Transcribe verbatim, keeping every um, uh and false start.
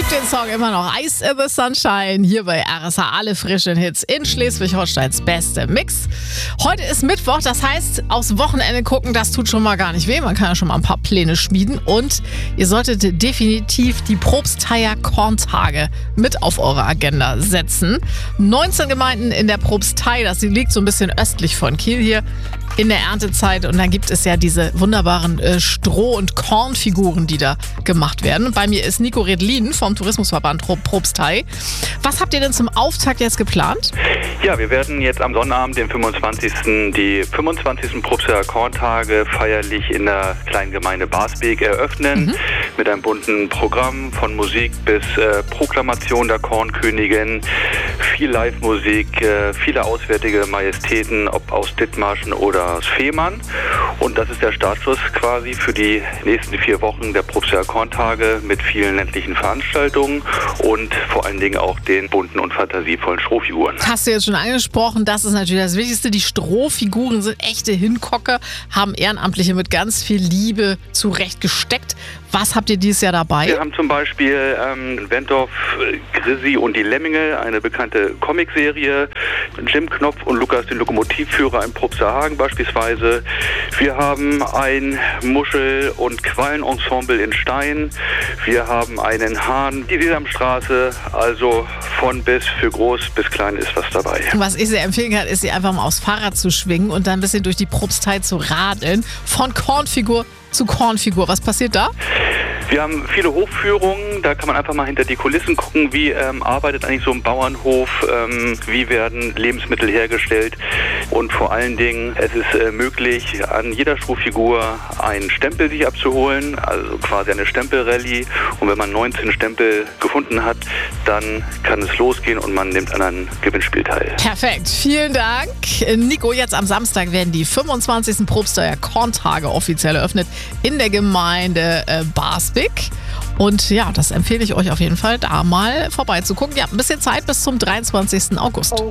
liebt den Song immer noch. Ice in the Sunshine hier bei R S H. Alle frischen Hits in Schleswig-Holsteins beste Mix. Heute ist Mittwoch, das heißt, aufs Wochenende gucken, das tut schon mal gar nicht weh. Man kann ja schon mal ein paar Pläne schmieden. Und ihr solltet definitiv die Propstheier Korntage mit auf eure Agenda setzen. neunzehn Gemeinden in der Propstei, das liegt so ein bisschen östlich von Kiel hier, in der Erntezeit. Und dann gibt es ja diese wunderbaren äh, Stroh- und Kornfiguren, die da gemacht werden. Und bei mir ist Nico Redlin vom Tourismusverband Propstei. Was habt ihr denn zum Auftakt jetzt geplant? Ja, wir werden jetzt am Sonnabend, den fünfundzwanzigsten die fünfundzwanzigsten Propsteier Korntage feierlich in der kleinen Gemeinde Barsbek eröffnen. Mhm. Mit einem bunten Programm von Musik bis äh, Proklamation der Kornkönigin, viel Live-Musik, äh, viele auswärtige Majestäten, ob aus Dithmarschen oder aus Fehmarn. Und das ist der Startschuss quasi für die nächsten vier Wochen der Propsteier Korntage mit vielen ländlichen Veranstaltungen und vor allen Dingen auch den bunten und fantasievollen Strohfiguren. Hast du jetzt schon angesprochen, das ist natürlich das Wichtigste. Die Strohfiguren sind echte Hinkocker, haben Ehrenamtliche mit ganz viel Liebe zurechtgesteckt. Was habt ihr dieses Jahr dabei? Wir haben zum Beispiel ähm, Wentorf, Grissi und die Lemminge, eine bekannte Comicserie. Jim Knopf und Lukas, den Lokomotivführer im Propsteier Hagen beispielsweise. Wir haben ein Muschel- und Quallenensemble in Stein. Wir haben einen Hahn, die Sesamstraße. Also von bis, für groß bis klein ist was dabei. Was ich sehr empfehlen kann, ist, sie einfach mal aufs Fahrrad zu schwingen und dann ein bisschen durch die Propstei zu radeln. Von Kornfigur zu Kornfigur. Was passiert da? Wir haben viele Hofführungen, da kann man einfach mal hinter die Kulissen gucken, wie ähm, arbeitet eigentlich so ein Bauernhof, ähm, wie werden Lebensmittel hergestellt und vor allen Dingen, es ist äh, möglich, an jeder Strohfigur einen Stempel sich abzuholen, also quasi eine Stempelrallye, und wenn man neunzehn Stempel gefunden hat, dann kann es losgehen und man nimmt an einem Gewinnspiel teil. Perfekt, vielen Dank. Nico, jetzt am Samstag werden die fünfundzwanzigsten Propsteier Korntage offiziell eröffnet in der Gemeinde äh, Barsbek. Und ja, das empfehle ich euch auf jeden Fall, da mal vorbeizugucken. Ihr habt ein bisschen Zeit bis zum dreiundzwanzigsten August.